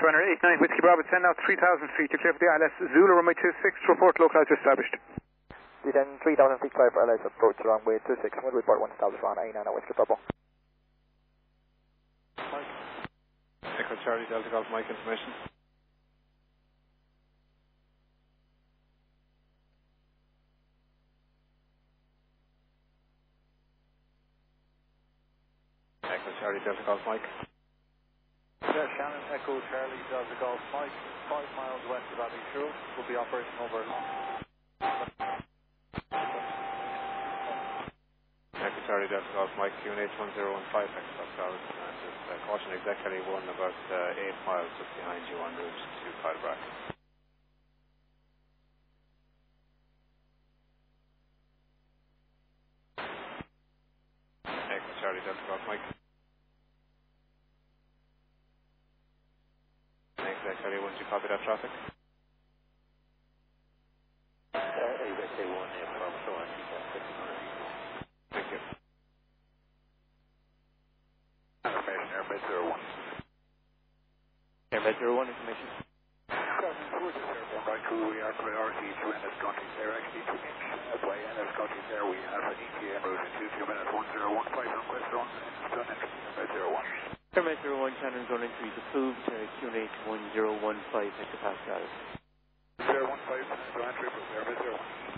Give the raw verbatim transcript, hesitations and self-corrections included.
runner eight nine Whiskey Bravo, send out three thousand feet. You're clear for the I L S. Zulu runway two six, report localizer established. Then three thousand feet clear for I L S approach runway two six, we'll report one established on A nine Whiskey Bravo. Mike. Echo Charlie Delta Golf Mike information. Echo Charlie Delta Golf Mike. Yeah, Shannon, Echo Charlie Delta Golf Mike, five miles west of Abbey Shrew. We'll be operating over. Echo Charlie Delta Golf Mike, Q N H one zero one five, Echo Golf Charlie. And just uh, caution exec heli one about uh, eight miles just behind you en route to Kylebrack. Echo Charlie Delta Golf Mike. Exec heli one, do you copy that traffic? Thank you. Information, Airbed zero one. Airbed zero one information. Crossing towards us, Airborne right crew, we are priority to N S countries there, actually two inch. That's why N S countries there, we have an E T A en route to two minutes one zero one five on Quest on done entry, Airbed zero one. Airbed zero one, Shannon zone entry is approved, uh, Q N H one zero one five hectopascal. zero one five, zone entry approved, Airbed zero one.